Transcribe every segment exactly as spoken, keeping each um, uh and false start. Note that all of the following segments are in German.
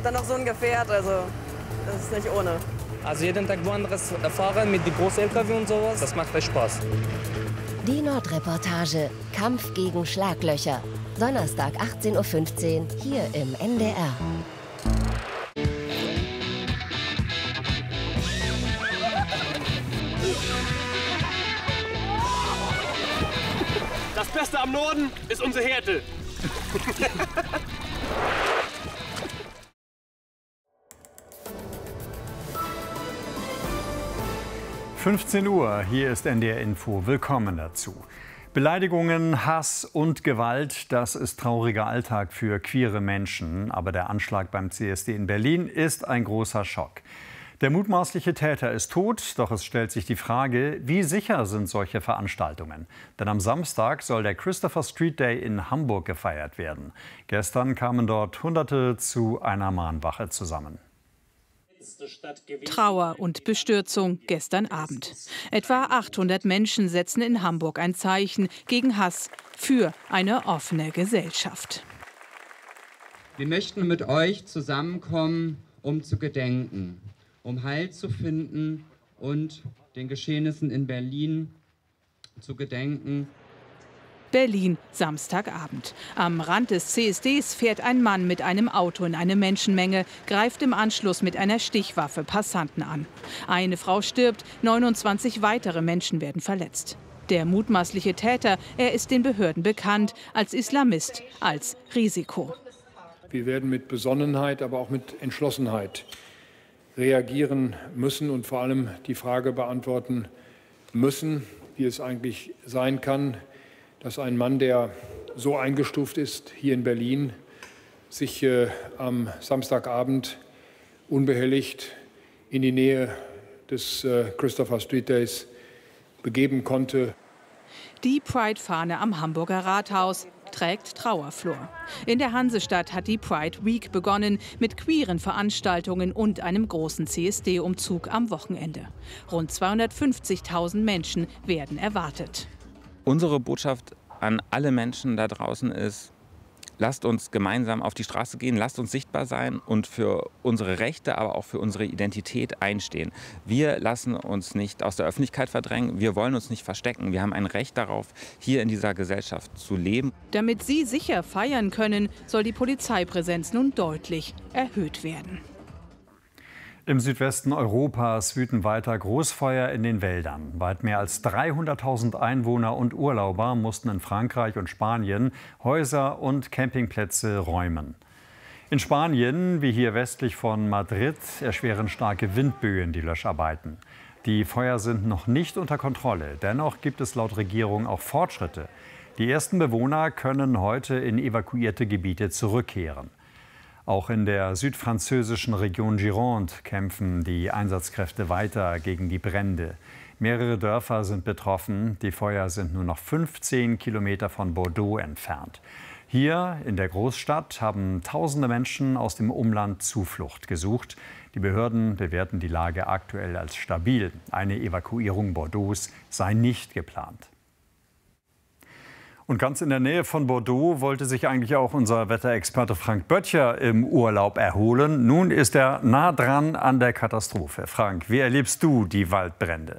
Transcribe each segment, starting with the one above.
dann noch so ein Gefährt, also das ist nicht ohne. Also jeden Tag woanders fahren mit den großen L K W und sowas, das macht echt Spaß. Die Nordreportage, Kampf gegen Schlaglöcher. Donnerstag achtzehn Uhr fünfzehn hier im N D R. Das Beste am Norden ist unsere Härte. fünfzehn Uhr, hier ist N D R Info. Willkommen dazu. Beleidigungen, Hass und Gewalt, das ist trauriger Alltag für queere Menschen. Aber der Anschlag beim C S D in Berlin ist ein großer Schock. Der mutmaßliche Täter ist tot, doch es stellt sich die Frage, wie sicher sind solche Veranstaltungen? Denn am Samstag soll der Christopher Street Day in Hamburg gefeiert werden. Gestern kamen dort Hunderte zu einer Mahnwache zusammen. Trauer und Bestürzung gestern Abend. Etwa achthundert Menschen setzen in Hamburg ein Zeichen gegen Hass, für eine offene Gesellschaft. Wir möchten mit euch zusammenkommen, um zu gedenken, um Halt zu finden und den Geschehnissen in Berlin zu gedenken. Berlin, Samstagabend. Am Rand des C S Ds fährt ein Mann mit einem Auto in eine Menschenmenge, greift im Anschluss mit einer Stichwaffe Passanten an. Eine Frau stirbt, neunundzwanzig weitere Menschen werden verletzt. Der mutmaßliche Täter, er ist den Behörden bekannt als Islamist, als Risiko. Wir werden mit Besonnenheit, aber auch mit Entschlossenheit reagieren müssen und vor allem die Frage beantworten müssen, wie es eigentlich sein kann, dass ein Mann, der so eingestuft ist hier in Berlin, sich äh, am Samstagabend unbehelligt in die Nähe des äh, Christopher Street Days begeben konnte. Die Pride-Fahne am Hamburger Rathaus trägt Trauerflor. In der Hansestadt hat die Pride Week begonnen mit queeren Veranstaltungen und einem großen C S D-Umzug am Wochenende. Rund zweihundertfünfzigtausend Menschen werden erwartet. Unsere Botschaft an alle Menschen da draußen ist, lasst uns gemeinsam auf die Straße gehen, lasst uns sichtbar sein und für unsere Rechte, aber auch für unsere Identität einstehen. Wir lassen uns nicht aus der Öffentlichkeit verdrängen, wir wollen uns nicht verstecken. Wir haben ein Recht darauf, hier in dieser Gesellschaft zu leben. Damit sie sicher feiern können, soll die Polizeipräsenz nun deutlich erhöht werden. Im Südwesten Europas wüten weiter Großfeuer in den Wäldern. Weit mehr als dreihunderttausend Einwohner und Urlauber mussten in Frankreich und Spanien Häuser und Campingplätze räumen. In Spanien, wie hier westlich von Madrid, erschweren starke Windböen die Löscharbeiten. Die Feuer sind noch nicht unter Kontrolle. Dennoch gibt es laut Regierung auch Fortschritte. Die ersten Bewohner können heute in evakuierte Gebiete zurückkehren. Auch in der südfranzösischen Region Gironde kämpfen die Einsatzkräfte weiter gegen die Brände. Mehrere Dörfer sind betroffen. Die Feuer sind nur noch fünfzehn Kilometer von Bordeaux entfernt. Hier in der Großstadt haben tausende Menschen aus dem Umland Zuflucht gesucht. Die Behörden bewerten die Lage aktuell als stabil. Eine Evakuierung Bordeaux sei nicht geplant. Und ganz in der Nähe von Bordeaux wollte sich eigentlich auch unser Wetterexperte Frank Böttcher im Urlaub erholen. Nun ist er nah dran an der Katastrophe. Frank, wie erlebst du die Waldbrände?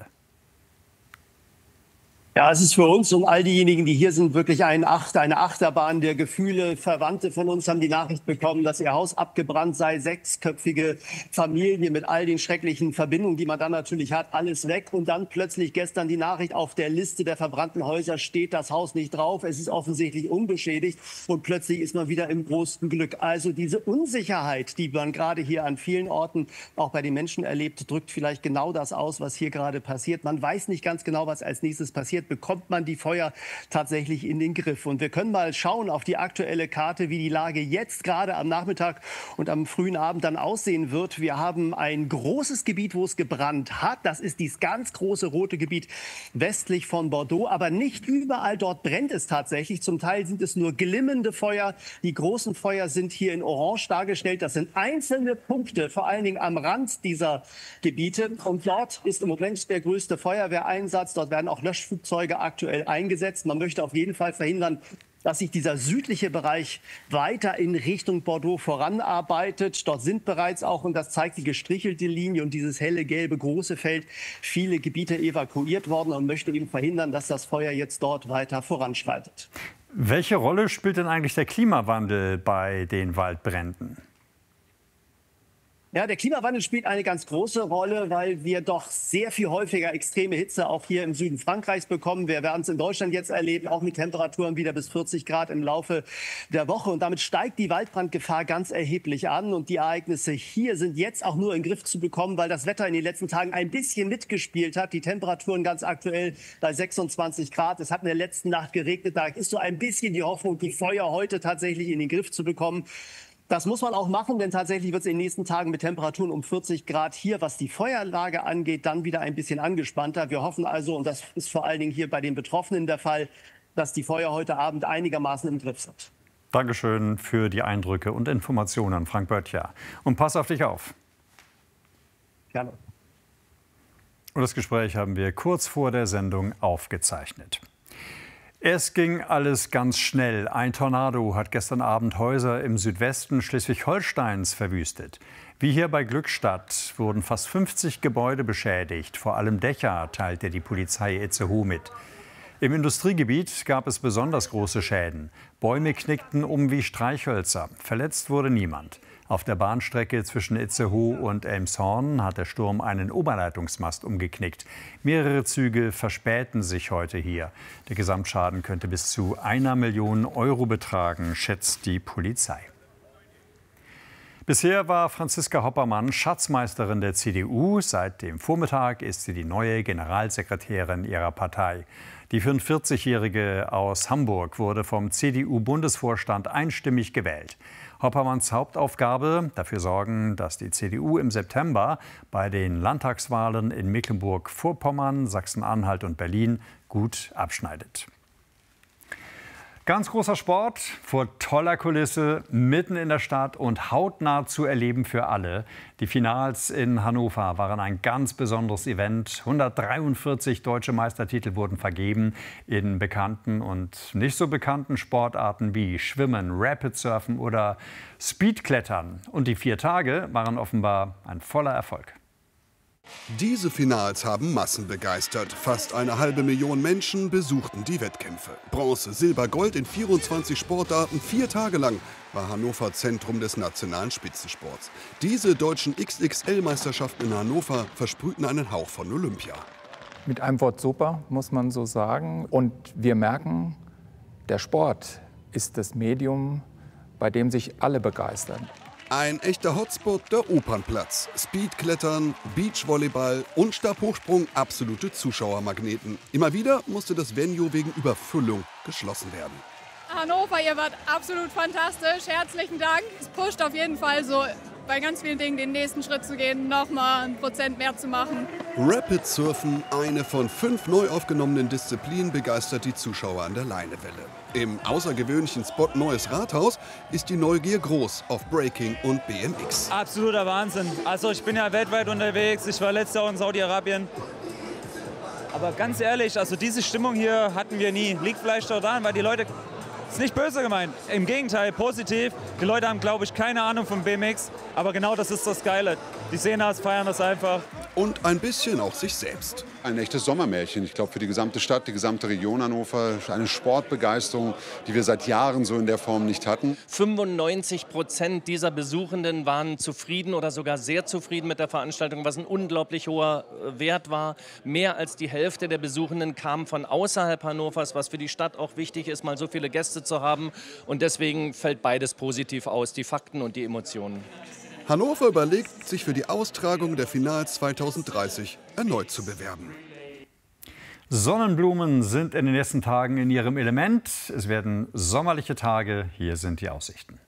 Ja, es ist für uns und all diejenigen, die hier sind, wirklich ein Acht, eine Achterbahn der Gefühle. Verwandte von uns haben die Nachricht bekommen, dass ihr Haus abgebrannt sei. Sechsköpfige Familie mit all den schrecklichen Verbindungen, die man dann natürlich hat, alles weg. Und dann plötzlich gestern die Nachricht, auf der Liste der verbrannten Häuser steht das Haus nicht drauf. Es ist offensichtlich unbeschädigt und plötzlich ist man wieder im großen Glück. Also diese Unsicherheit, die man gerade hier an vielen Orten auch bei den Menschen erlebt, drückt vielleicht genau das aus, was hier gerade passiert. Man weiß nicht ganz genau, was als nächstes passiert. Bekommt man die Feuer tatsächlich in den Griff. Und wir können mal schauen auf die aktuelle Karte, wie die Lage jetzt gerade am Nachmittag und am frühen Abend dann aussehen wird. Wir haben ein großes Gebiet, wo es gebrannt hat. Das ist dieses ganz große rote Gebiet westlich von Bordeaux. Aber nicht überall dort brennt es tatsächlich. Zum Teil sind es nur glimmende Feuer. Die großen Feuer sind hier in Orange dargestellt. Das sind einzelne Punkte, vor allen Dingen am Rand dieser Gebiete. Und dort ist im Moment der größte Feuerwehreinsatz. Dort werden auch Löschflugzeuge aktuell eingesetzt. Man möchte auf jeden Fall verhindern, dass sich dieser südliche Bereich weiter in Richtung Bordeaux voranarbeitet. Dort sind bereits auch, und das zeigt die gestrichelte Linie und dieses helle gelbe große Feld, viele Gebiete evakuiert worden und möchte eben verhindern, dass das Feuer jetzt dort weiter voranschreitet. Welche Rolle spielt denn eigentlich der Klimawandel bei den Waldbränden? Ja, der Klimawandel spielt eine ganz große Rolle, weil wir doch sehr viel häufiger extreme Hitze auch hier im Süden Frankreichs bekommen. Wir werden es in Deutschland jetzt erleben, auch mit Temperaturen wieder bis vierzig Grad im Laufe der Woche. Und damit steigt die Waldbrandgefahr ganz erheblich an. Und die Ereignisse hier sind jetzt auch nur in den Griff zu bekommen, weil das Wetter in den letzten Tagen ein bisschen mitgespielt hat. Die Temperaturen ganz aktuell bei sechsundzwanzig Grad. Es hat in der letzten Nacht geregnet. Da ist so ein bisschen die Hoffnung, die Feuer heute tatsächlich in den Griff zu bekommen. Das muss man auch machen, denn tatsächlich wird es in den nächsten Tagen mit Temperaturen um vierzig Grad hier, was die Feuerlage angeht, dann wieder ein bisschen angespannter. Wir hoffen also, und das ist vor allen Dingen hier bei den Betroffenen der Fall, dass die Feuer heute Abend einigermaßen im Griff sind. Dankeschön für die Eindrücke und Informationen, Frank Böttcher. Und pass auf dich auf. Gerne. Und das Gespräch haben wir kurz vor der Sendung aufgezeichnet. Es ging alles ganz schnell. Ein Tornado hat gestern Abend Häuser im Südwesten Schleswig-Holsteins verwüstet. Wie hier bei Glückstadt wurden fast fünfzig Gebäude beschädigt. Vor allem Dächer, teilte die Polizei Itzehoe mit. Im Industriegebiet gab es besonders große Schäden. Bäume knickten um wie Streichhölzer. Verletzt wurde niemand. Auf der Bahnstrecke zwischen Itzehoe und Elmshorn hat der Sturm einen Oberleitungsmast umgeknickt. Mehrere Züge verspäten sich heute hier. Der Gesamtschaden könnte bis zu einer Million Euro betragen, schätzt die Polizei. Bisher war Franziska Hoppermann Schatzmeisterin der C D U. Seit dem Vormittag ist sie die neue Generalsekretärin ihrer Partei. Die fünfundvierzigjährige aus Hamburg wurde vom C D U-Bundesvorstand einstimmig gewählt. Hoppermanns Hauptaufgabe: dafür sorgen, dass die C D U im September bei den Landtagswahlen in Mecklenburg-Vorpommern, Sachsen-Anhalt und Berlin gut abschneidet. Ganz großer Sport, vor toller Kulisse, mitten in der Stadt und hautnah zu erleben für alle. Die Finals in Hannover waren ein ganz besonderes Event. hundertdreiundvierzig deutsche Meistertitel wurden vergeben in bekannten und nicht so bekannten Sportarten wie Schwimmen, Rapidsurfen oder Speedklettern. Und die vier Tage waren offenbar ein voller Erfolg. Diese Finals haben Massen begeistert. Fast eine halbe Million Menschen besuchten die Wettkämpfe. Bronze, Silber, Gold in vierundzwanzig Sportarten, vier Tage lang war Hannover Zentrum des nationalen Spitzensports. Diese deutschen X X L-Meisterschaften in Hannover versprühten einen Hauch von Olympia. Mit einem Wort super, muss man so sagen. Und wir merken, der Sport ist das Medium, bei dem sich alle begeistern. Ein echter Hotspot, der Opernplatz. Speedklettern, Beachvolleyball und Stabhochsprung, absolute Zuschauermagneten. Immer wieder musste das Venue wegen Überfüllung geschlossen werden. Hannover, ihr wart absolut fantastisch. Herzlichen Dank. Es pusht auf jeden Fall so bei ganz vielen Dingen den nächsten Schritt zu gehen, noch mal ein Prozent mehr zu machen. Rapid Surfen, eine von fünf neu aufgenommenen Disziplinen, begeistert die Zuschauer an der Leinewelle. Im außergewöhnlichen Spot Neues Rathaus ist die Neugier groß auf Breaking und B M X. Absoluter Wahnsinn. Also ich bin ja weltweit unterwegs. Ich war letztes Jahr in Saudi-Arabien. Aber ganz ehrlich, also diese Stimmung hier hatten wir nie. Liegt vielleicht daran, weil die Leute... Ist nicht böse gemeint, im Gegenteil, positiv. Die Leute haben, glaube ich, keine Ahnung vom B M X, aber genau das ist das Geile. Die sehen das, feiern das einfach. Und ein bisschen auch sich selbst. Ein echtes Sommermärchen, ich glaube, für die gesamte Stadt, die gesamte Region Hannover. Eine Sportbegeisterung, die wir seit Jahren so in der Form nicht hatten. fünfundneunzig Prozent dieser Besuchenden waren zufrieden oder sogar sehr zufrieden mit der Veranstaltung, was ein unglaublich hoher Wert war. Mehr als die Hälfte der Besuchenden kamen von außerhalb Hannovers, was für die Stadt auch wichtig ist, mal so viele Gäste zu haben. Und deswegen fällt beides positiv aus, die Fakten und die Emotionen. Hannover überlegt, sich für die Austragung der Finals zweitausenddreißig erneut zu bewerben. Sonnenblumen sind in den nächsten Tagen in ihrem Element. Es werden sommerliche Tage. Hier sind die Aussichten.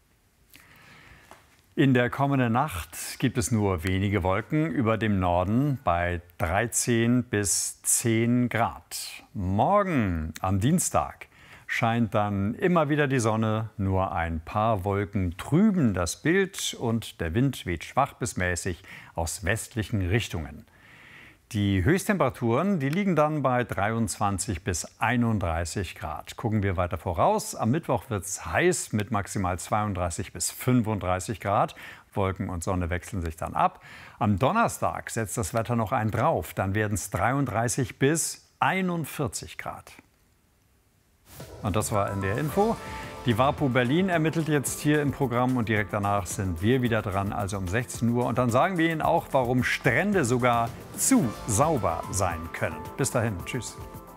In der kommenden Nacht gibt es nur wenige Wolken über dem Norden bei dreizehn bis zehn Grad. Morgen am Dienstag scheint dann immer wieder die Sonne, nur ein paar Wolken trüben das Bild und der Wind weht schwach bis mäßig aus westlichen Richtungen. Die Höchsttemperaturen, die liegen dann bei dreiundzwanzig bis einunddreißig Grad. Gucken wir weiter voraus. Am Mittwoch wird es heiß mit maximal zweiunddreißig bis fünfunddreißig Grad. Wolken und Sonne wechseln sich dann ab. Am Donnerstag setzt das Wetter noch einen drauf. Dann werden es dreiunddreißig bis einundvierzig Grad. Und das war N D R Info. Die WAPO Berlin ermittelt jetzt hier im Programm und direkt danach sind wir wieder dran, also um sechzehn Uhr. Und dann sagen wir Ihnen auch, warum Strände sogar zu sauber sein können. Bis dahin, tschüss.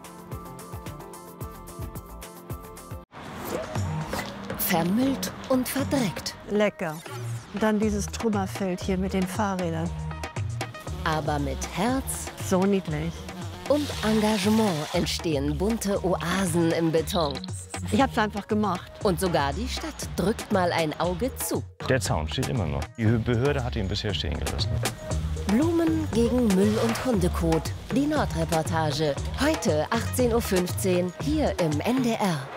Vermüllt und verdreckt. Lecker. Und dann dieses Trümmerfeld hier mit den Fahrrädern. Aber mit Herz so niedlich. Und Engagement entstehen bunte Oasen im Beton. Ich hab's einfach gemacht. Und sogar die Stadt drückt mal ein Auge zu. Der Zaun steht immer noch. Die Behörde hat ihn bisher stehen gelassen. Blumen gegen Müll und Hundekot. Die Nordreportage. Heute achtzehn Uhr fünfzehn hier im N D R.